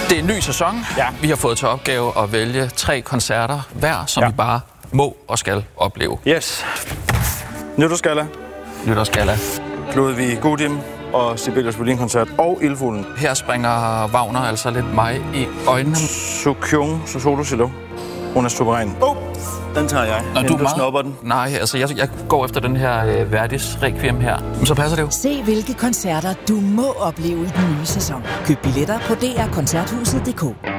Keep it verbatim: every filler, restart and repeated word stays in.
Det er en ny sæson. Ja. Vi har fået til opgave at vælge tre koncerter hver, som Ja. vi bare må og skal opleve. Yes. Nytårsgalla, Nytårsgalla. Ludvig Gudim og Sibelius Violin-koncert og Ildfuglen. Her springer Wagner altså lidt mig i øjnene. Sukyung, så solo cello. Hun er suveræn. Oh, den tager jeg. Når Inden du er du meget... snupper den. Nej, altså jeg, jeg går efter den her øh, Verdis Requiem her. Men så passer det jo. Se hvilke koncerter du må opleve i den nye sæson. Køb billetter på d r koncerthuset punktum d k.